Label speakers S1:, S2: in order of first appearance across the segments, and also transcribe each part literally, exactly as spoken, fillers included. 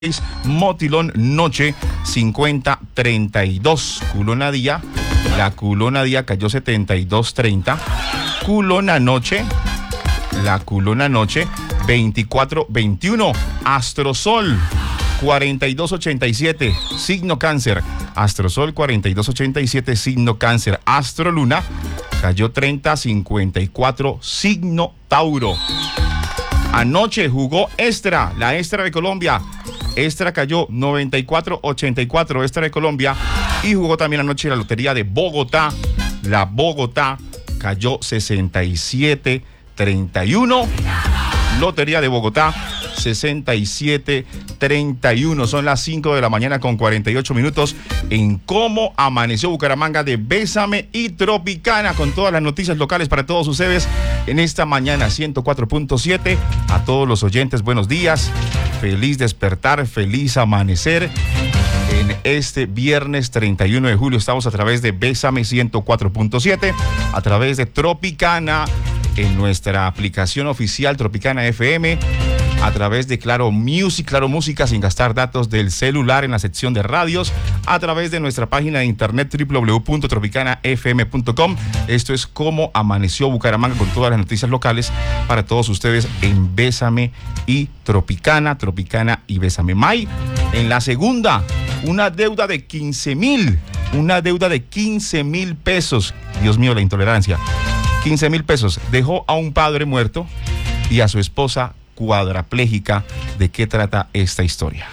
S1: Motilón Noche cincuenta treinta y dos. Culona Día, la Culona Día cayó setenta y dos treinta. Culona Noche, la Culona Noche veinticuatro veintiuno. Astrosol cuarenta y dos ochenta y siete, signo Cáncer. Astrosol cuarenta y dos ochenta y siete, signo Cáncer. Astroluna cayó treinta cincuenta y cuatro, signo Tauro. Anoche jugó Extra, la Extra de Colombia. Extra cayó noventa y cuatro ochenta y cuatro, Extra de Colombia. Y jugó también anoche la Lotería de Bogotá. La Bogotá cayó sesenta y siete treinta y uno. Lotería de Bogotá, sesenta y siete treinta y uno. Son las cinco de la mañana con cuarenta y ocho minutos en Cómo Amaneció Bucaramanga de Bésame y Tropicana, con todas las noticias locales para todos ustedes en esta mañana. Ciento cuatro punto siete. A todos los oyentes, buenos días, feliz despertar, feliz amanecer. En este viernes treinta y uno de julio estamos a través de Bésame ciento cuatro punto siete, a través de Tropicana, en nuestra aplicación oficial Tropicana F M, a través de Claro Music, Claro Música sin gastar datos del celular en la sección de radios, a través de nuestra página de internet doble u doble u doble u punto tropicana f m punto com. Esto es Cómo Amaneció Bucaramanga, con todas las noticias locales para todos ustedes en Bésame y Tropicana, Tropicana y Bésame. May, en la segunda, una deuda de quince mil, una deuda de quince mil pesos. Dios mío, la intolerancia. quince mil pesos. Dejó a un padre muerto y a su esposa cuadraplégica. ¿De qué trata esta historia?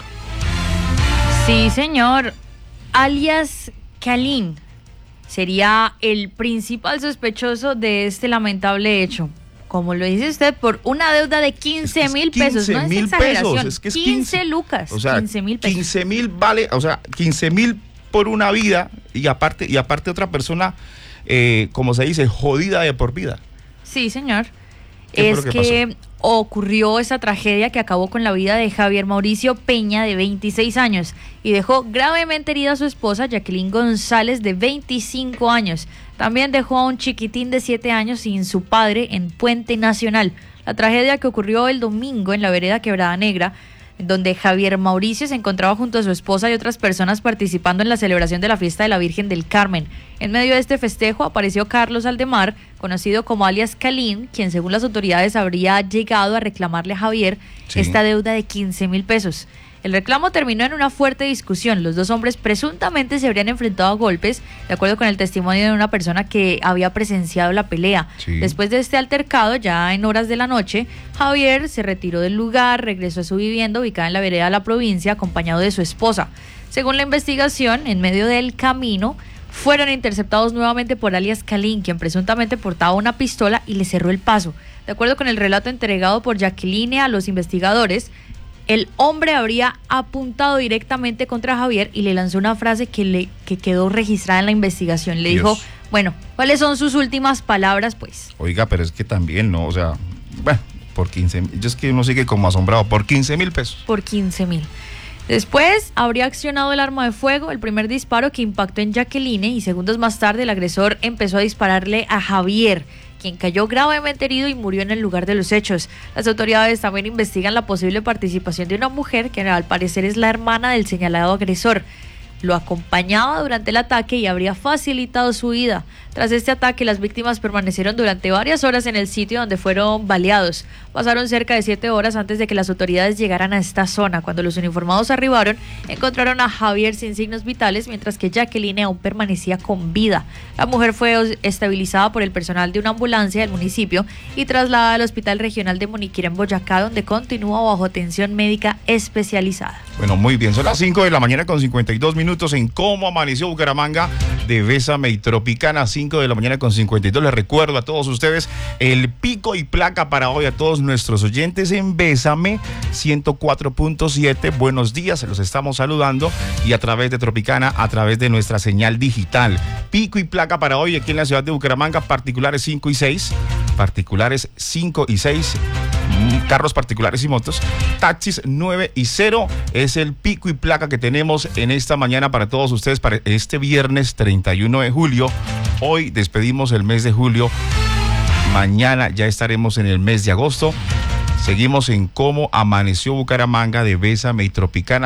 S2: Sí, señor. Alias Kalin sería el principal sospechoso de este lamentable hecho. Como lo dice usted, por una deuda de quince mil pesos. No es exageración.
S1: Es que es
S2: quince lucas.
S1: O sea, quince mil pesos. quince mil vale, o sea, quince mil por una vida y aparte, y aparte otra persona, eh, como se dice, jodida de por vida.
S2: Sí, señor. Es que, que ocurrió esa tragedia que acabó con la vida de Javier Mauricio Peña, de veintiséis años, y dejó gravemente herida a su esposa, Jacqueline González, de veinticinco años. También dejó a un chiquitín de siete años sin su padre en Puente Nacional. La tragedia que ocurrió el domingo en la vereda Quebrada Negra, donde Javier Mauricio se encontraba junto a su esposa y otras personas participando en la celebración de la fiesta de la Virgen del Carmen. En medio de este festejo apareció Carlos Aldemar, conocido como alias Kalin, quien según las autoridades habría llegado a reclamarle a Javier sí. esta deuda de quince mil pesos. El reclamo terminó en una fuerte discusión. Los dos hombres presuntamente se habrían enfrentado a golpes, de acuerdo con el testimonio de una persona que había presenciado la pelea. Sí. Después de este altercado, ya en horas de la noche, Javier se retiró del lugar, regresó a su vivienda ubicada en la vereda de la Provincia, acompañado de su esposa. Según la investigación, en medio del camino, fueron interceptados nuevamente por alias Kalin, quien presuntamente portaba una pistola y le cerró el paso. De acuerdo con el relato entregado por Jacqueline a los investigadores, el hombre habría apuntado directamente contra Javier y le lanzó una frase que, le, que quedó registrada en la investigación. Le Dios. dijo, bueno, ¿cuáles son sus últimas palabras, pues?
S1: Oiga, pero es que también, ¿no? O sea, bueno, por quince mil. Yo es que uno sigue como asombrado. Por quince mil pesos.
S2: Por quince mil. Después habría accionado el arma de fuego, el primer disparo que impactó en Jacqueline, y segundos más tarde el agresor empezó a dispararle a Javier, quien cayó gravemente herido y murió en el lugar de los hechos. Las autoridades también investigan la posible participación de una mujer que al parecer es la hermana del señalado agresor. Lo acompañaba durante el ataque y habría facilitado su huida. Tras este ataque, las víctimas permanecieron durante varias horas en el sitio donde fueron baleados. Pasaron cerca de siete horas antes de que las autoridades llegaran a esta zona. Cuando los uniformados arribaron, encontraron a Javier sin signos vitales, mientras que Jacqueline aún permanecía con vida. La mujer fue estabilizada por el personal de una ambulancia del municipio y trasladada al Hospital Regional de Moniquirá en Boyacá, donde continúa bajo atención médica especializada.
S1: Bueno, muy bien. Son las cinco de la mañana con cincuenta y dos minutos en Cómo Amaneció Bucaramanga de Bésame y Tropicana. cinco de la mañana con cincuenta y dos. Les recuerdo a todos ustedes el pico y placa para hoy a todos nuestros oyentes en Bésame ciento cuatro punto siete. Buenos días, se los estamos saludando, y a través de Tropicana, a través de nuestra señal digital. Pico y placa para hoy aquí en la ciudad de Bucaramanga, particulares cinco y seis, particulares cinco y seis, carros particulares y motos, taxis nueve y cero. Es el pico y placa que tenemos en esta mañana para todos ustedes para este viernes treinta y uno de julio. Hoy despedimos el mes de julio. Mañana ya estaremos en el mes de agosto. Seguimos en cómo amaneció Bucaramanga de Bésame y Tropicana.